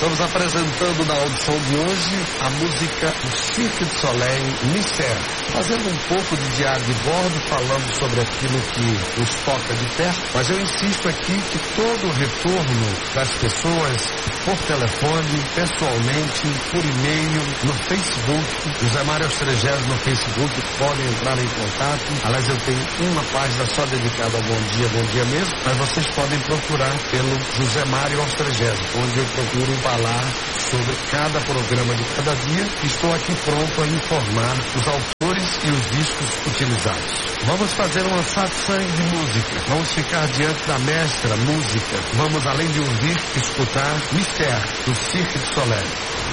Estamos apresentando na audição de hoje a música do Cirque du Soleil, Mystère. Fazendo um pouco de diário de bordo, falando sobre aquilo que nos toca de perto, mas eu insisto aqui que todo o retorno das pessoas por telefone, pessoalmente, por e-mail, no Facebook, José Mário Austregésimo no Facebook, podem entrar em contato. Aliás, eu tenho uma página só dedicada ao Bom Dia mesmo, mas vocês podem procurar pelo José Mário Austregésimo, onde eu procuro falar sobre cada programa de cada dia. Estou aqui pronto a informar os autores e os discos utilizados. Vamos fazer uma satsang de música. Vamos ficar diante da mestra música. Vamos, além de ouvir, escutar Mystère, do Cirque du Soleil.